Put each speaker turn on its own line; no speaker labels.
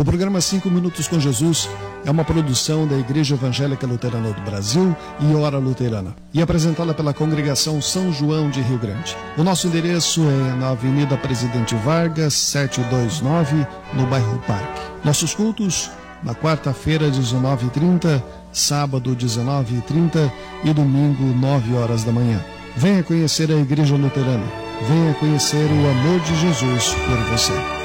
O programa 5 Minutos com Jesus é uma produção da Igreja Evangélica Luterana do Brasil e Hora Luterana, e apresentada pela Congregação São João de Rio Grande. O nosso endereço é na Avenida Presidente Vargas, 729, no bairro Parque. Nossos cultos na quarta-feira, 19h30, sábado, 19h30 e domingo, 9 horas da manhã. Venha conhecer a Igreja Luterana. Venha conhecer o amor de Jesus por você.